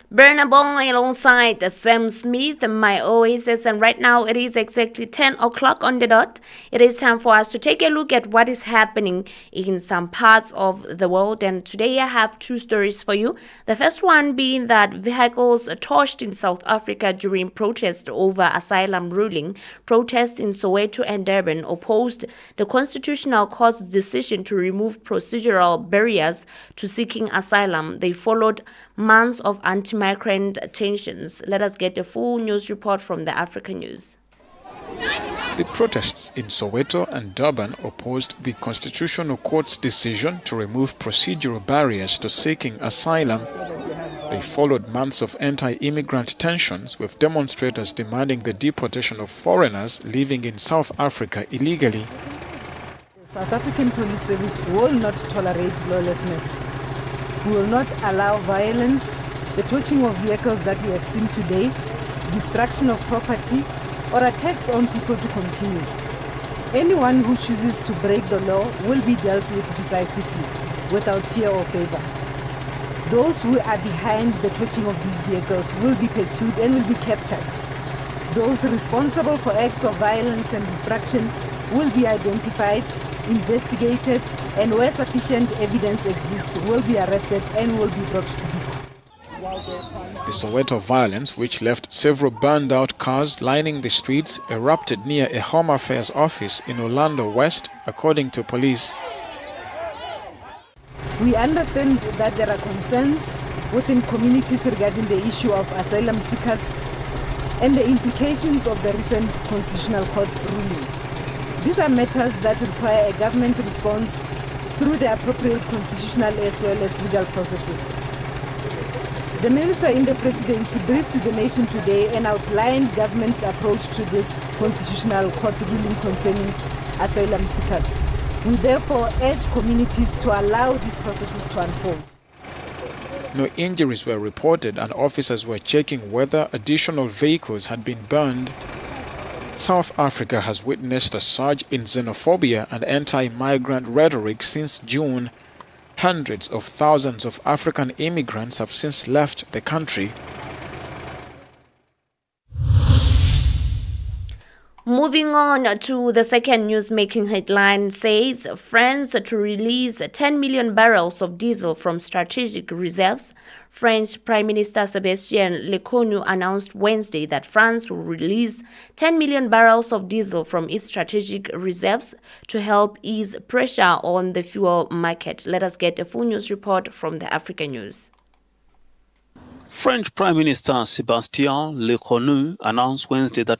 Burna Boy alongside Sam Smith, my Oasis, and right now it is exactly 10 o'clock on the dot. It is time for us to take a look at what is happening in some parts of the world, and today I have two stories for you. The first one being that vehicles torched in South Africa during protest over asylum ruling. Protests in Soweto and Durban opposed the Constitutional Court's decision to remove procedural barriers to seeking asylum. They followed months of anti-migrant tensions. Let us get a full news report from the Africa News. The protests in Soweto and Durban opposed the Constitutional Court's decision to remove procedural barriers to seeking asylum. They followed months of anti-immigrant tensions, with demonstrators demanding the deportation of foreigners living in South Africa illegally. The South African Police Service will not tolerate lawlessness. We will not allow violence, the torching of vehicles that we have seen today, destruction of property, or attacks on people to continue. Anyone who chooses to break the law will be dealt with decisively, without fear or favor. Those who are behind the torching of these vehicles will be pursued and will be captured. Those responsible for acts of violence and destruction will be identified, investigated, and where sufficient evidence exists will be arrested and will be brought to book. The Soweto violence, which left several burned-out cars lining the streets, erupted near a Home Affairs office in Orlando West, according to police. We understand that there are concerns within communities regarding the issue of asylum seekers and the implications of the recent Constitutional Court ruling. These are matters that require a government response through the appropriate constitutional as well as legal processes. The minister in the presidency briefed the nation today and outlined government's approach to this Constitutional Court ruling concerning asylum seekers. We therefore urge communities to allow these processes to unfold. No injuries were reported, and officers were checking whether additional vehicles had been burned. South Africa has witnessed a surge in xenophobia and anti-migrant rhetoric since June. Hundreds of thousands of African immigrants have since left the country. Moving on to the second news-making headline says France to release 10 million barrels of diesel from strategic reserves. French Prime Minister Sébastien Lecornu announced Wednesday that France will release 10 million barrels of diesel from its strategic reserves to help ease pressure on the fuel market. Let us get a full news report from the Africa News. French Prime Minister Sébastien Lecornu announced Wednesday that